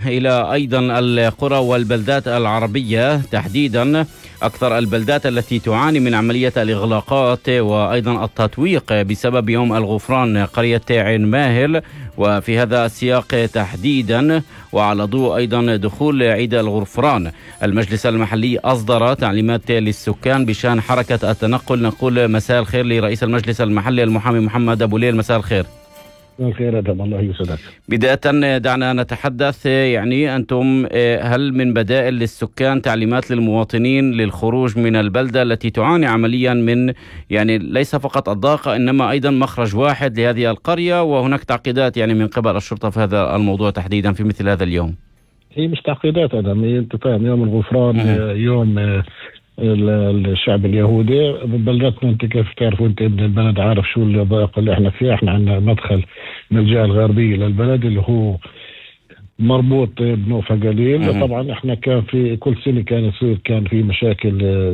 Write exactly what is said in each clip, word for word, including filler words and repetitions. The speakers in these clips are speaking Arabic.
إلى أيضا القرى والبلدات العربية تحديدا، أكثر البلدات التي تعاني من عملية الإغلاقات وأيضا التطويق بسبب يوم الغفران قرية عين ماهل. وفي هذا السياق تحديدا وعلى ضوء أيضا دخول عيد الغفران، المجلس المحلي أصدر تعليمات للسكان بشأن حركة التنقل. نقول مساء الخير لرئيس المجلس المحلي المحامي محمد أبو ليل. مساء الخير. الخير أدام الله يسعدك. بداية دعنا نتحدث، يعني أنتم هل من بدائل للسكان تعليمات للمواطنين للخروج من البلدة التي تعاني عمليا من يعني ليس فقط الضاقة إنما أيضا مخرج واحد لهذه القرية، وهناك تعقيدات يعني من قبل الشرطة في هذا الموضوع تحديدا في مثل هذا اليوم؟ هي مش تعقيدات أدام، أنت فاهم يوم الغفران م- يوم الشعب اليهودي ببلدتنا. انت كيف تعرفوا، انت ابن البلد عارف شو الضائقه اللي احنا فيها. احنا عندنا مدخل من الجهه الغربيه للبلد اللي هو مربوط بنوفا قليل. طبعا احنا كان في كل سنه كان يصير كان في مشاكل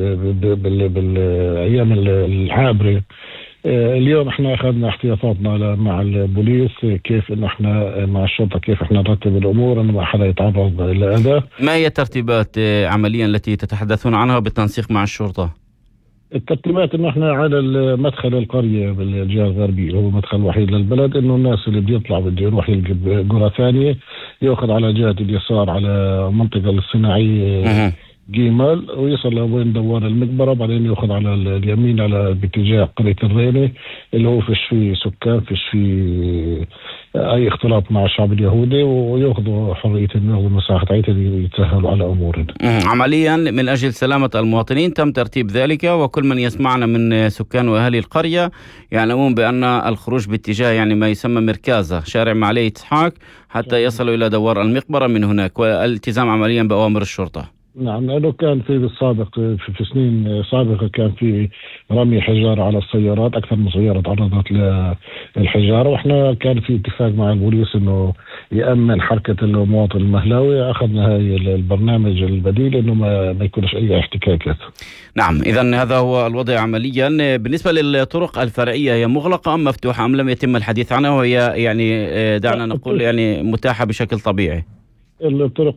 بالايام العابره. اليوم احنا اخذنا احتياطاتنا مع البوليس، كيف انه احنا مع الشرطه كيف احنا نرتب الامور انه ما حدا يتعرض لاذى. ما هي الترتيبات عمليا التي تتحدثون عنها بالتنسيق مع الشرطه؟ الترتيبات انه احنا على مدخل القريه بالجهه الغربيه هو المدخل الوحيد للبلد، انه الناس اللي بيطلع بده يروح يلقى قرى ثانيه ياخذ على جهه اليسار على المنطقه الصناعيه جيمال ويصل لوين دوار المقبرة، بعدين يأخذ على اليمين على باتجاه قرية الريني اللي هو فيش فيه سكان، فيش فيه أي اختلاط مع الشعب اليهودي، ويأخذوا حرية إنه مساحة عيتهم يتسهلوا على أمورهم. عمليا من أجل سلامة المواطنين تم ترتيب ذلك، وكل من يسمعنا من سكان وأهالي القرية يعلمون بأن الخروج باتجاه يعني ما يسمى مركزة شارع معلي إسحاق حتى يصلوا إلى دوار المقبرة من هناك، والالتزام عمليا بأوامر الشرطة. نعم، لأنه كان في بالسابق في, في سنين سابقة كان في رمي حجارة على السيارات، أكثر من سيارة تعرضت للحجارة، وإحنا كان في اتفاق مع البوليس إنه يأمن حركة المواطن المهلاوي. أخذنا هاي البرنامج البديل إنه ما, ما يكونش أي احتكاكات. نعم، إذن هذا هو الوضع عمليا. بالنسبة للطرق الفرعية هي مغلقة أم مفتوحة أم لم يتم الحديث عنها وهي يعني دعنا نقول يعني متاحة بشكل طبيعي؟ الطرق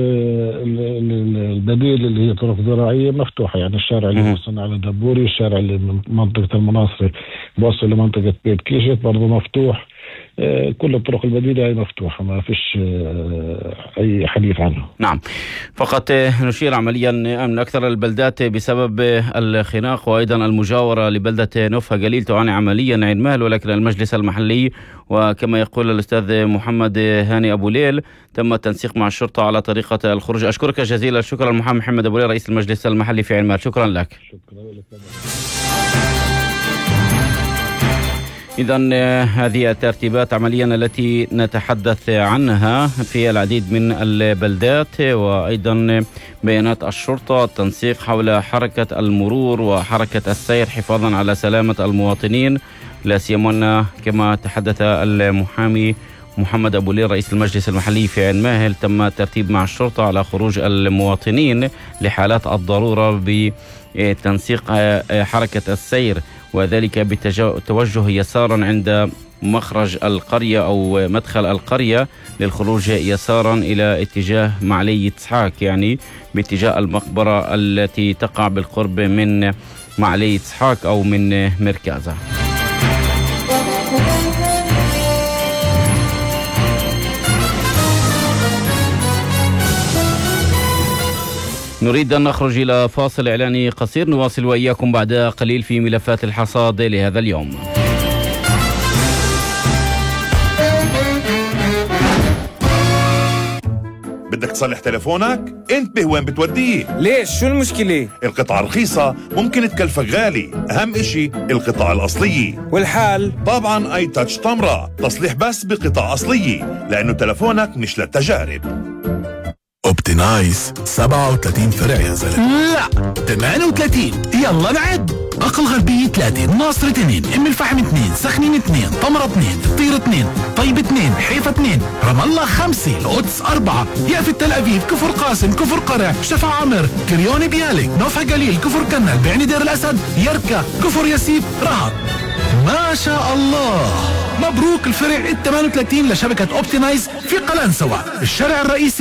البديل اللي هي طرق زراعية مفتوحة، يعني الشارع اللي وصلنا على دبوري، الشارع اللي من منطقة المناصرة بوصل لمنطقة بيت كيشت برضه مفتوح. كل الطرق البديلة هي مفتوحة، ما فيش أي حديث عنها. نعم، فقط نشير عمليا من أكثر البلدات بسبب الخناق وأيضا المجاورة لبلدة نوفا قليل تعاني عمليا عين ماهل، ولكن المجلس المحلي وكما يقول الأستاذ محمد هاني أبو ليل تم التنسيق مع الشرطة على طريقة الخروج. أشكرك جزيلا الشكر المحامي محمد أبو ليل رئيس المجلس المحلي في عين ماهل. شكرا لك. شكرا لك. إذن هذه الترتيبات عمليا التي نتحدث عنها في العديد من البلدات، وأيضا بيانات الشرطة، التنسيق حول حركة المرور وحركة السير حفاظا على سلامة المواطنين، لا سيما كما تحدث المحامي محمد أبو ليل رئيس المجلس المحلي في عين ماهل تم الترتيب مع الشرطة على خروج المواطنين لحالات الضرورة بتنسيق حركة السير، وذلك بالتوجه يسارا عند مخرج القرية أو مدخل القرية للخروج يسارا إلى اتجاه معلي إسحاق، يعني باتجاه المقبرة التي تقع بالقرب من معلي إسحاق أو من مركزة. نريد أن نخرج إلى فاصل إعلاني قصير، نواصل وإياكم بعد قليل في ملفات الحصاد لهذا اليوم. بدك تصلح تلفونك؟ انتبه وين بتوديه. ليش؟ شو المشكلة؟ القطع رخيصة ممكن تكلفك غالي، أهم إشي القطع الأصلية. والحال؟ طبعا اي تاتش تمرة، تصليح بس بقطع أصلية، لأنه تلفونك مش للتجارب. اوبتنايس سبعة وثلاثين فرع يا زلمه. لا ثمانية وثلاثين. يلا نعد. باقة الغربية ثلاثة، الناصر اثنين، ام الفحم اثنين، سخنين اثنين، طمرة اثنين، الطير اثنين، طيب اثنين، حيفا اثنين، رام الله خمسة، القدس أربعة، يافا تل أبيب، كفر قاسم، كفر قرع، شفا عمر، كريوني بيالك، نوفا قليل، كفر كنل، بعين دير الأسد، يركا، كفر ياسيب، رهط. ما شاء الله، مبروك الفرع ال ثمانية وثلاثين لشبكة اوبتنايز في قلنسوة، الشارع الرئيسي